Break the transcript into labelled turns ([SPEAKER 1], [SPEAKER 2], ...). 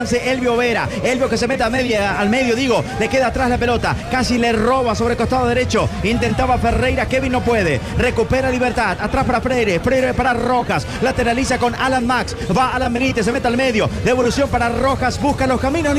[SPEAKER 1] Elvio Vera, Elvio que se mete al medio, digo, le queda atrás la pelota, casi le roba sobre el costado derecho, intentaba Ferreira, Kevin no puede, recupera Libertad, atrás para Freire, Freire para Rojas, lateraliza con Alan Max, va Alan Benítez, se mete al medio, devolución para Rojas, busca los caminos.